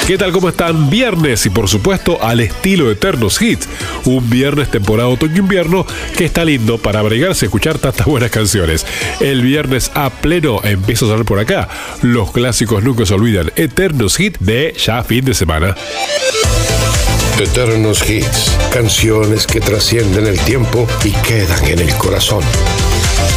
¿Qué tal? ¿Cómo están? Viernes y por supuesto al estilo Eternos Hits. Un viernes temporada otoño-invierno que está lindo para abrigarse y escuchar tantas buenas canciones. El viernes a pleno empieza a sonar por acá. Los clásicos nunca se olvidan. Eternos Hits de ya fin de semana. Eternos Hits. Canciones que trascienden el tiempo y quedan en el corazón.